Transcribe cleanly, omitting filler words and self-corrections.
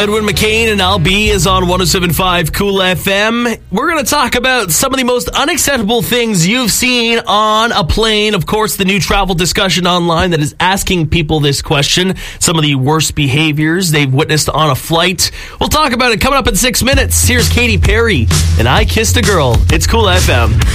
Edwin McCain and Al B is on 107.5 Cool FM. We're going to talk about some of the most unacceptable things you've seen on a plane. Of course, the new travel discussion online that is asking people this question. Some of the worst behaviors they've witnessed on a flight. We'll talk about it coming up in 6 minutes. Here's Katy Perry and I Kissed a Girl. It's Cool FM.